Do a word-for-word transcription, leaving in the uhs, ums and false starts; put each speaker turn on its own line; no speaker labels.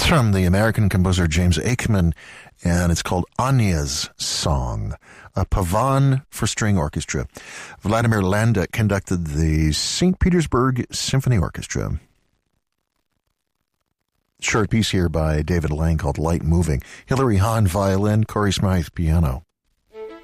from the American composer James Aikman, and it's called Anya's Song, a Pavan for string orchestra. Vladimir Landa conducted the Saint Petersburg Symphony Orchestra. Short piece here by David Lang called Light Moving. Hilary Hahn, violin, Corey Smythe, piano.